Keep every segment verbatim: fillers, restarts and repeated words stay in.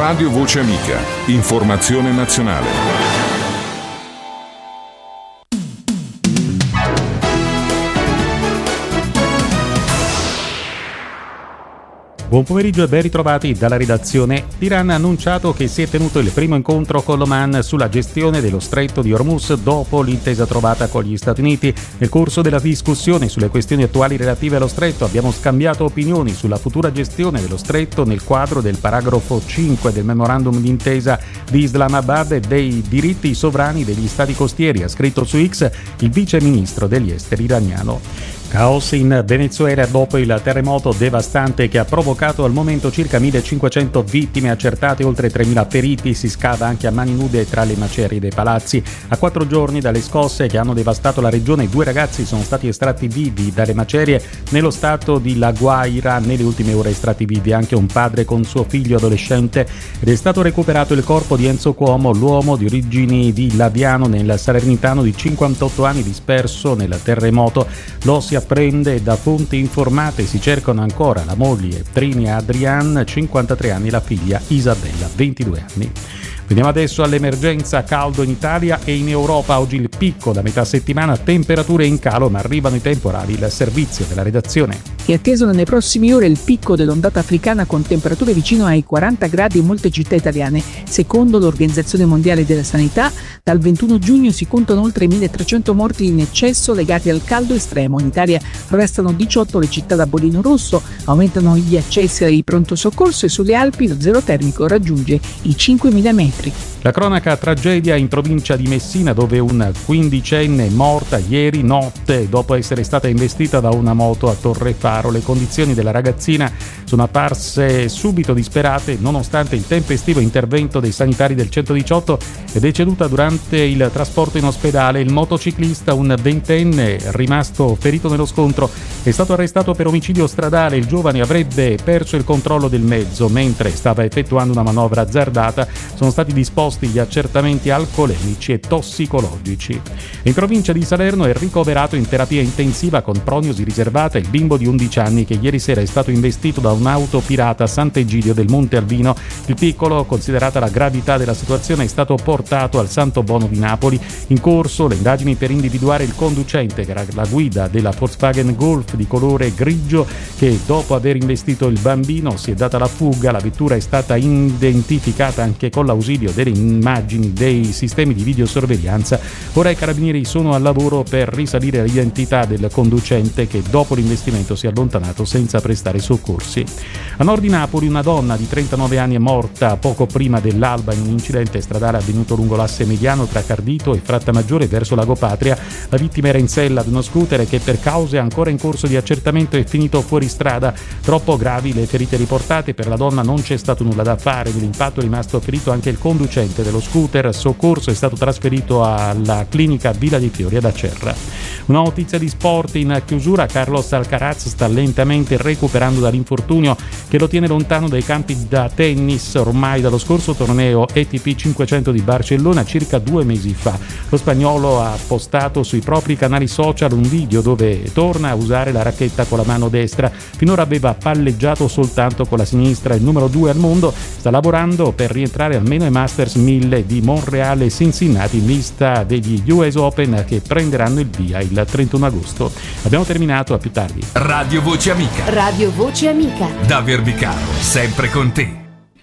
Radio Voce Amica. Informazione nazionale. Buon pomeriggio e ben ritrovati dalla redazione. L'Iran ha annunciato che si è tenuto il primo incontro con l'Oman sulla gestione dello stretto di Hormuz dopo l'intesa trovata con gli Stati Uniti. Nel corso della discussione sulle questioni attuali relative allo stretto abbiamo scambiato opinioni sulla futura gestione dello stretto nel quadro del paragrafo cinque del memorandum d'intesa di Islamabad e dei diritti sovrani degli stati costieri, ha scritto su X il vice ministro degli esteri iraniano. Caos in Venezuela dopo il terremoto devastante che ha provocato al momento circa millecinquecento vittime accertate, oltre tremila feriti. Si scava anche a mani nude tra le macerie dei palazzi. A quattro giorni dalle scosse che hanno devastato la regione, due ragazzi sono stati estratti vivi dalle macerie nello stato di La Guaira. Nelle ultime ore estratti vivi anche un padre con suo figlio adolescente ed è stato recuperato il corpo di Enzo Cuomo, l'uomo di origini di Laviano nel Salernitano di cinquantotto anni disperso nel terremoto. Lo si apprende da fonti informate. Si cercano ancora la moglie Trini Adrian, cinquantatré anni, e la figlia Isabella, ventidue anni. Veniamo adesso all'emergenza caldo in Italia e in Europa. Oggi il picco da metà settimana, temperature in calo ma arrivano i temporali. Il servizio della redazione. È atteso nelle prossime ore il picco dell'ondata africana con temperature vicino ai quaranta gradi in molte città italiane. Secondo l'Organizzazione Mondiale della Sanità, dal ventuno giugno si contano oltre milletrecento morti in eccesso legati al caldo estremo. In Italia restano diciotto le città da bollino rosso, aumentano gli accessi ai pronto soccorso e sulle Alpi lo zero termico raggiunge i cinquemila metri. La cronaca tragedia in provincia di Messina, dove un quindicenne è morta ieri notte dopo essere stata investita da una moto a Torrefaro. Le condizioni della ragazzina sono apparse subito disperate nonostante il tempestivo intervento dei sanitari del centodiciotto. È deceduta durante il trasporto in ospedale il motociclista, un ventenne rimasto ferito nello scontro. È stato arrestato per omicidio stradale. Il giovane avrebbe perso il controllo del mezzo mentre stava effettuando una manovra azzardata. Sono stati disposti gli accertamenti alcolemici e tossicologici. In provincia di Salerno è ricoverato in terapia intensiva con prognosi riservata il bimbo di undici anni che ieri sera è stato investito da un'auto pirata a Sant'Egidio del Monte Albino. Il piccolo, considerata la gravità della situazione, è stato portato al Santo Bono di Napoli. In corso le indagini per individuare il conducente, che era la guida della Volkswagen Golf di colore grigio, che dopo aver investito il bambino si è data la fuga. La vettura è stata identificata anche con l'ausilio delle immagini dei sistemi di videosorveglianza. Ora i carabinieri sono al lavoro per risalire l'identità del conducente che dopo l'investimento si è allontanato senza prestare soccorsi. A nord di Napoli una donna di trentanove anni è morta poco prima dell'alba in un incidente stradale avvenuto lungo l'asse mediano tra Cardito e Frattamaggiore verso Lago Patria. La vittima era in sella ad uno scooter che per cause ancora in corso di accertamento è finito fuori strada. Troppo gravi le ferite riportate. Per la donna non c'è stato nulla da fare. Nell'impatto è rimasto ferito anche il conducente dello scooter. Soccorso è stato trasferito alla clinica Villa di Fiori ad Acerra. Una notizia di sport in chiusura. Carlos Alcaraz sta lentamente recuperando dall'infortunio che lo tiene lontano dai campi da tennis ormai dallo scorso torneo A T P cinquecento di Barcellona circa due mesi fa. Lo spagnolo ha postato sui propri canali social un video dove torna a usare la racchetta con la mano destra. Finora aveva palleggiato soltanto con la sinistra. Il numero due al mondo sta lavorando per rientrare almeno ai Masters mille di Monreale e Cincinnati in vista degli U S Open che prenderanno il via il trentuno agosto. Abbiamo terminato, a più tardi. Radio Voce Amica. Radio Voce Amica. Da Verbicaro, sempre con te.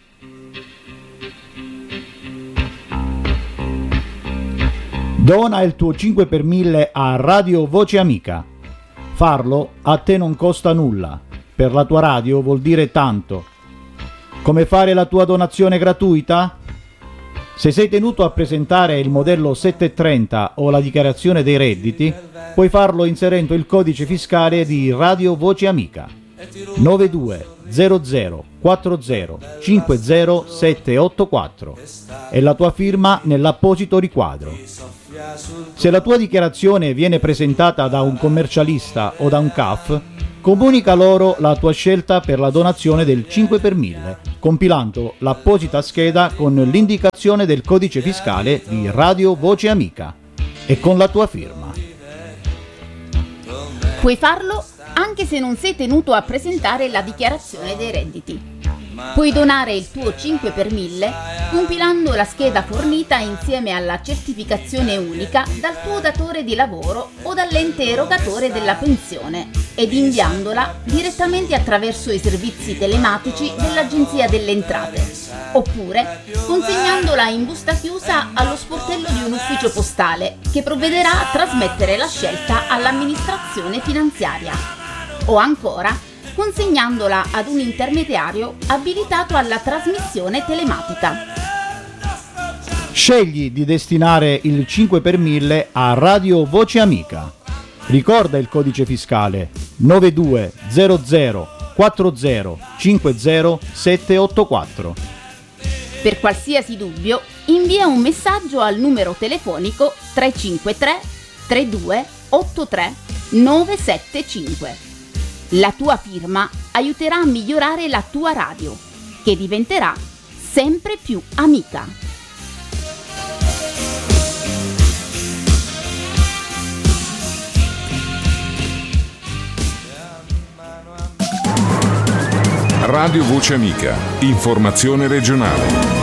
Dona il tuo cinque per mille a Radio Voce Amica. Farlo a te non costa nulla. Per la tua radio vuol dire tanto. Come fare la tua donazione gratuita? Se sei tenuto a presentare il modello settecentotrenta o la dichiarazione dei redditi, puoi farlo inserendo il codice fiscale di Radio Voce Amica nove due zero zero quattro zero cinque zero sette otto quattro e la tua firma nell'apposito riquadro. Se la tua dichiarazione viene presentata da un commercialista o da un C A F, comunica loro la tua scelta per la donazione del cinque per mille, compilando l'apposita scheda con l'indicazione del codice fiscale di Radio Voce Amica e con la tua firma. Puoi farlo anche se non sei tenuto a presentare la dichiarazione dei redditi. Puoi donare il tuo cinque per mille compilando la scheda fornita insieme alla certificazione unica dal tuo datore di lavoro o dall'ente erogatore della pensione ed inviandola direttamente attraverso i servizi telematici dell'Agenzia delle Entrate, oppure consegnandola in busta chiusa allo sportello di un ufficio postale che provvederà a trasmettere la scelta all'amministrazione finanziaria, o ancora consegnandola ad un intermediario abilitato alla trasmissione telematica. Scegli di destinare il cinque per mille a Radio Voce Amica. Ricorda il codice fiscale nove due zero zero quattro zero cinque zero sette otto quattro. Per qualsiasi dubbio, invia un messaggio al numero telefonico tre cinque tre tre due otto tre nove sette cinque. La tua firma aiuterà a migliorare la tua radio, che diventerà sempre più amica. Radio Voce Amica, informazione regionale.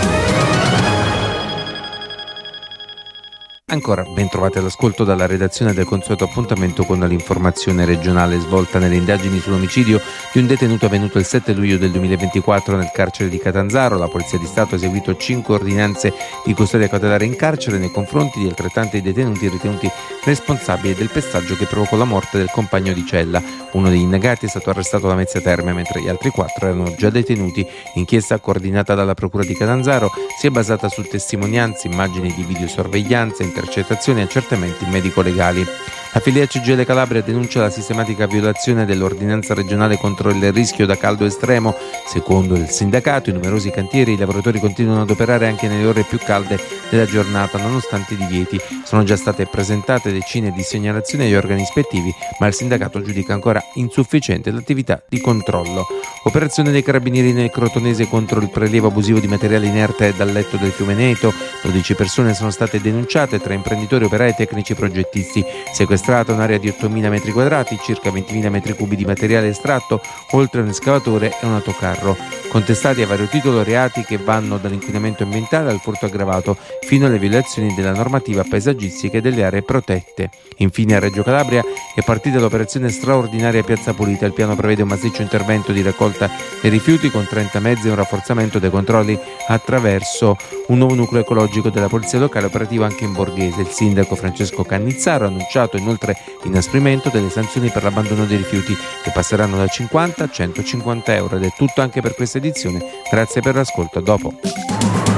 Ancora ben trovati all'ascolto dalla redazione del consueto appuntamento con l'informazione regionale svolta nelle indagini sull'omicidio di un detenuto avvenuto il sette luglio del duemilaventiquattro nel carcere di Catanzaro. La Polizia di Stato ha eseguito cinque ordinanze di custodia cautelare in carcere nei confronti di altrettanti detenuti ritenuti responsabili del pestaggio che provocò la morte del compagno di cella. Uno degli indagati è stato arrestato da Mezzia Terme, mentre gli altri quattro erano già detenuti. L'inchiesta, coordinata dalla Procura di Catanzaro, si è basata su testimonianze, immagini di videosorveglianza, intercettazioni e accertamenti medico-legali. La filiera C G I L Calabria denuncia la sistematica violazione dell'ordinanza regionale contro il rischio da caldo estremo. Secondo il sindacato, in numerosi cantieri i lavoratori continuano ad operare anche nelle ore più calde della giornata, nonostante i divieti. Sono già state presentate decine di segnalazioni agli organi ispettivi, ma il sindacato giudica ancora insufficiente l'attività di controllo. Operazione dei carabinieri nel Crotonese contro il prelievo abusivo di materiale inerte dal letto del fiume Neto. dodici persone sono state denunciate tra imprenditori, operai e tecnici progettisti. Sequestrata un'area di ottomila metri quadrati, circa ventimila metri cubi di materiale estratto, oltre a un escavatore e un autocarro. Contestati a vario titolo reati che vanno dall'inquinamento ambientale al furto aggravato fino alle violazioni della normativa paesaggistica e delle aree protette. Infine a Reggio Calabria è partita l'operazione straordinaria Piazza Pulita. Il piano prevede un massiccio intervento di raccolta dei rifiuti con trenta mezzi e un rafforzamento dei controlli attraverso un nuovo nucleo ecologico della polizia locale operativo anche in Borghese. Il sindaco Francesco Cannizzaro ha annunciato inoltre l'inasprimento delle sanzioni per l'abbandono dei rifiuti, che passeranno da cinquanta a centocinquanta euro. Ed è tutto anche per questa edizione. Grazie per l'ascolto, a dopo.